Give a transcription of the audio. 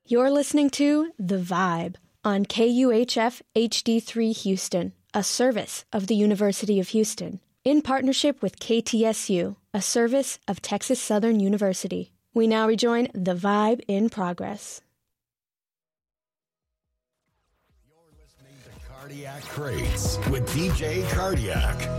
You're listening to The Vibe on KUHF HD3 Houston, a service of the University of Houston, in partnership with KTSU, a service of Texas Southern University. We now rejoin The Vibe in progress. You're listening to Cardiac Crates with DJ Cardiac.